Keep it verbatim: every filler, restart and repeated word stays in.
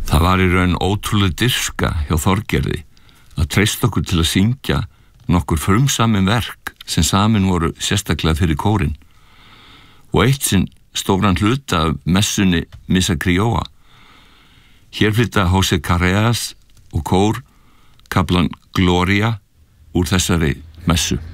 Það var í raun ótrúlega dirfska hjá Þorgerði að treysta okkur til að syngja nokkur frumsamin verk sem samin voru sérstaklega fyrir kórinn og eitt sinn stóran hluta af messunni Missa Criolla. Hér flytta José Carreras og kór kaflan Gloria úr þessari messu.